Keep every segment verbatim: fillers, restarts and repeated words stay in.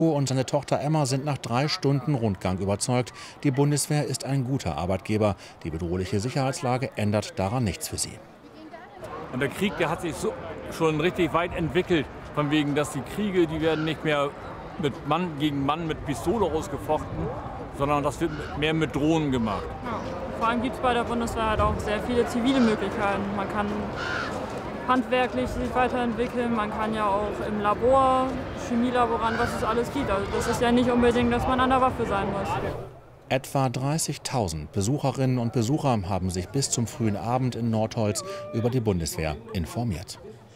Und seine Tochter Emma sind nach drei Stunden Rundgang überzeugt, die Bundeswehr ist ein guter Arbeitgeber. Die bedrohliche Sicherheitslage ändert daran nichts für sie. Und der Krieg, der hat sich so schon richtig weit entwickelt. Von wegen, dass die Kriege, die werden nicht mehr mit Mann gegen Mann mit Pistole ausgefochten, sondern das wird mehr mit Drohnen gemacht. Ja. Vor allem gibt es bei der Bundeswehr halt auch sehr viele zivile Möglichkeiten. Man kann handwerklich sich weiterentwickeln, man kann ja auch im Labor, Chemielaborant, was es alles gibt. Also das ist ja nicht unbedingt, dass man an der Waffe sein muss. Etwa dreißigtausend Besucherinnen und Besucher haben sich bis zum frühen Abend in Nordholz über die Bundeswehr informiert.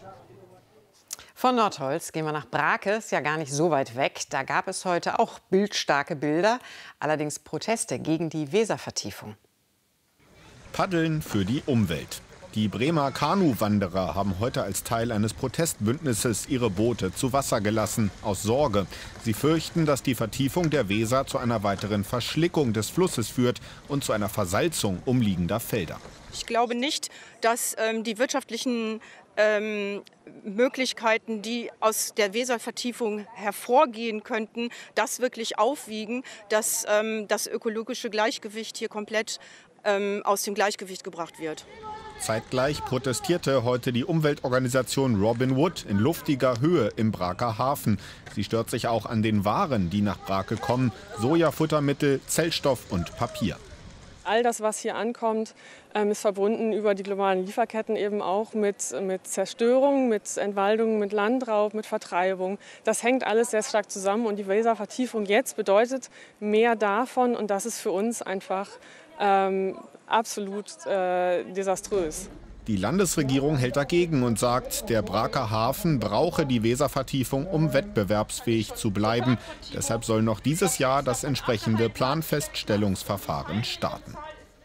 Von Nordholz gehen wir nach Brake, ist ja gar nicht so weit weg. Da gab es heute auch bildstarke Bilder, allerdings Proteste gegen die Weservertiefung. Paddeln für die Umwelt. Die Bremer Kanuwanderer haben heute als Teil eines Protestbündnisses ihre Boote zu Wasser gelassen, aus Sorge. Sie fürchten, dass die Vertiefung der Weser zu einer weiteren Verschlickung des Flusses führt und zu einer Versalzung umliegender Felder. Ich glaube nicht, dass ähm, die wirtschaftlichen ähm, Möglichkeiten, die aus der Weservertiefung hervorgehen könnten, das wirklich aufwiegen, dass ähm, das ökologische Gleichgewicht hier komplett ähm, aus dem Gleichgewicht gebracht wird. Zeitgleich protestierte heute die Umweltorganisation Robin Wood in luftiger Höhe im Braker Hafen. Sie stört sich auch an den Waren, die nach Brake kommen: Sojafuttermittel, Zellstoff und Papier. All das, was hier ankommt, ist verbunden über die globalen Lieferketten eben auch mit, mit Zerstörung, mit Entwaldung, mit Landraub, mit Vertreibung. Das hängt alles sehr stark zusammen und die Weservertiefung jetzt bedeutet mehr davon und das ist für uns einfach ähm, absolut äh, desaströs. Die Landesregierung hält dagegen und sagt, der Braker Hafen brauche die Weservertiefung, um wettbewerbsfähig zu bleiben. Deshalb soll noch dieses Jahr das entsprechende Planfeststellungsverfahren starten.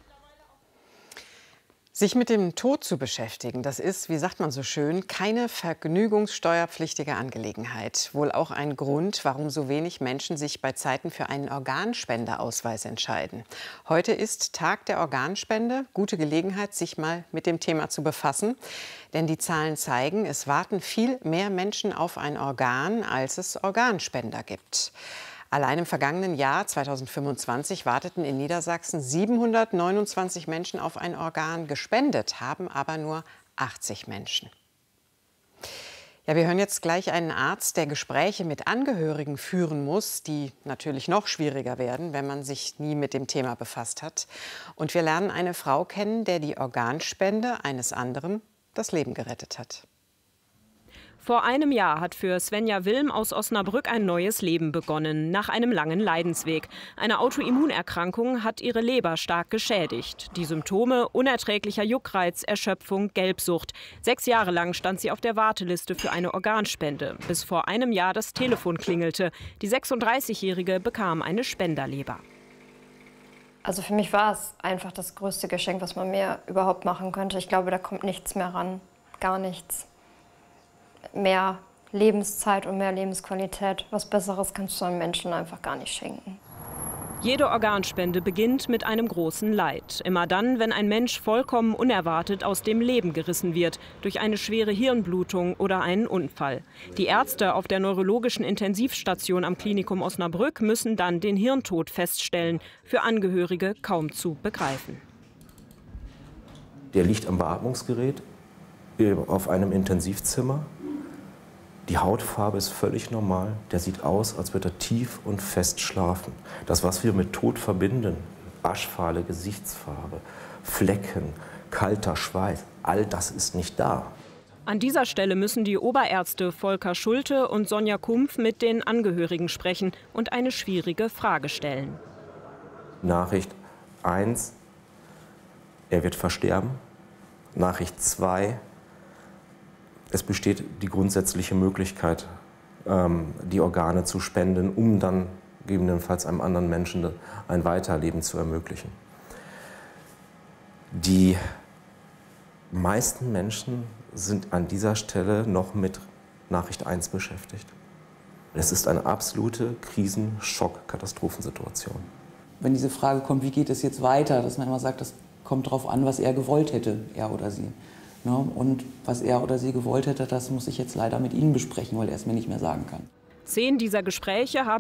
Sich mit dem Tod zu beschäftigen, das ist, wie sagt man so schön, keine vergnügungssteuerpflichtige Angelegenheit. Wohl auch ein Grund, warum so wenig Menschen sich bei Zeiten für einen Organspendeausweis entscheiden. Heute ist Tag der Organspende. Gute Gelegenheit, sich mal mit dem Thema zu befassen. Denn die Zahlen zeigen, es warten viel mehr Menschen auf ein Organ, als es Organspender gibt. Allein im vergangenen Jahr zweitausendfünfundzwanzig warteten in Niedersachsen siebenhundertneunundzwanzig Menschen auf ein Organ. Gespendet haben aber nur achtzig Menschen. Ja, wir hören jetzt gleich einen Arzt, der Gespräche mit Angehörigen führen muss, die natürlich noch schwieriger werden, wenn man sich nie mit dem Thema befasst hat. Und wir lernen eine Frau kennen, der die Organspende eines anderen das Leben gerettet hat. Vor einem Jahr hat für Svenja Wilm aus Osnabrück ein neues Leben begonnen, nach einem langen Leidensweg. Eine Autoimmunerkrankung hat ihre Leber stark geschädigt. Die Symptome: unerträglicher Juckreiz, Erschöpfung, Gelbsucht. Sechs Jahre lang stand sie auf der Warteliste für eine Organspende, bis vor einem Jahr das Telefon klingelte. Die sechsunddreißigjährige bekam eine Spenderleber. Also für mich war es einfach das größte Geschenk, was man mir überhaupt machen könnte. Ich glaube, da kommt nichts mehr ran, gar nichts. Mehr Lebenszeit und mehr Lebensqualität. Was Besseres kannst du einem Menschen einfach gar nicht schenken. Jede Organspende beginnt mit einem großen Leid. Immer dann, wenn ein Mensch vollkommen unerwartet aus dem Leben gerissen wird, durch eine schwere Hirnblutung oder einen Unfall. Die Ärzte auf der neurologischen Intensivstation am Klinikum Osnabrück müssen dann den Hirntod feststellen. Für Angehörige kaum zu begreifen. Der liegt am Beatmungsgerät auf einem Intensivzimmer. Die Hautfarbe ist völlig normal. Der sieht aus, als würde er tief und fest schlafen. Das, was wir mit Tod verbinden, aschfahle Gesichtsfarbe, Flecken, kalter Schweiß, all das ist nicht da. An dieser Stelle müssen die Oberärzte Volker Schulte und Sonja Kumpf mit den Angehörigen sprechen und eine schwierige Frage stellen. Nachricht eins, er wird versterben. Nachricht zwei, es besteht die grundsätzliche Möglichkeit, die Organe zu spenden, um dann gegebenenfalls einem anderen Menschen ein Weiterleben zu ermöglichen. Die meisten Menschen sind an dieser Stelle noch mit Nachricht eins beschäftigt. Es ist eine absolute Krisen-Schock-Katastrophensituation. Wenn diese Frage kommt, wie geht es jetzt weiter, dass man immer sagt, das kommt darauf an, was er gewollt hätte, er oder sie. Und was er oder sie gewollt hätte, das muss ich jetzt leider mit Ihnen besprechen, weil er es mir nicht mehr sagen kann. Zehn dieser Gespräche haben